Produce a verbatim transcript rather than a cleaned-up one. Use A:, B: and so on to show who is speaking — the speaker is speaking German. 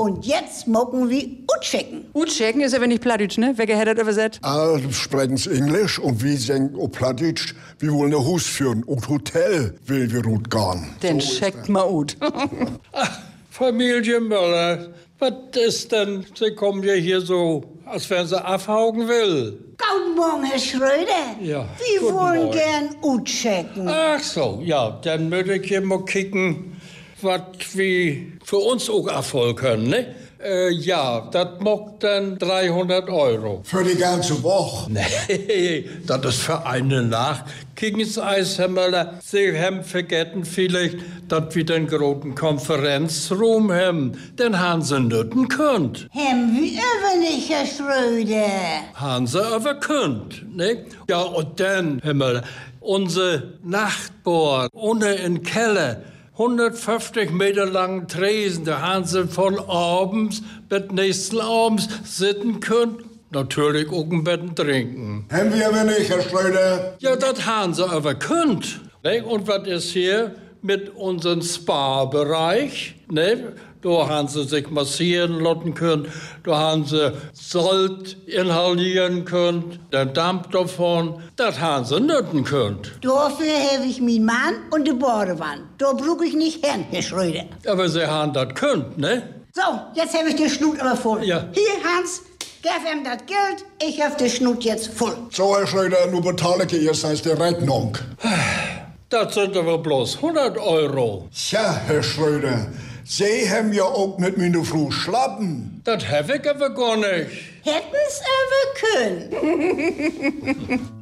A: Und jetzt mocken wir utchecken.
B: Utchecken ist aber nicht Plattdeutsch, ne? Wer hat das übersetzt?
C: Alle sprechen's Englisch und wir sagen auf Plattdeutsch, wir wollen ein Haus führen und Hotel will wir gut gehen.
B: Dann so checkt mal ut.
D: Ach, Familie Möller, was ist denn, Sie kommen ja hier so, als wenn Sie abhaugen will.
A: Guten Morgen, Herr Schröder.
D: Ja,
A: wir
D: guten
A: wollen
D: Morgen.
A: gern utchecken.
D: Ach so, ja, dann würde ich hier mal kicken, was wir für uns auch abholen können, ne? Äh, ja, das macht dann dreihundert Euro.
C: Für die ganze Woche?
D: Nee, das ist für eine Nacht. Kingseis, Herr Möller, Sie haben vergessen vielleicht, dass wir den großen Konferenzraum haben, den haben Sie nütten könnt.
A: Haben wir aber nicht, Herr Schröder.
D: Haben Sie aber könnt, ne? Ja, und dann, Herr Möller, unser Nachtbohr unten im Keller, hundertfünfzig Meter langen Tresen, da haben Sie von abends bis nächsten Abends sitzen können. Natürlich auch ein Bett trinken.
C: Haben wir aber nicht, Herr Schröder.
D: Ja, das haben Sie aber könnt. Ne? Und was ist hier mit unserem Spa-Bereich? Ne? Da haben Sie sich massieren lassen können, da haben Sie Salt inhalieren können, der Dampf davon, das haben Sie nützen können.
A: Dafür habe ich meinen Mann und die Badewanne. Da brauche ich nicht hin, Herr Schröder.
D: Aber Sie haben das könnt, ne?
A: So, jetzt habe ich den Schnut aber voll.
D: Ja.
A: Hier, Hans, gib ihm das Geld, ich habe den Schnut jetzt voll.
C: So, Herr Schröder, nun bezahle ich erst als die Rechnung.
D: Das sind aber bloß hundert Euro.
C: Tja, Herr Schröder, Sie haben ja auch mit meiner Frau schlappen.
D: Das habe ich aber gar nicht.
A: Hätten's aber können.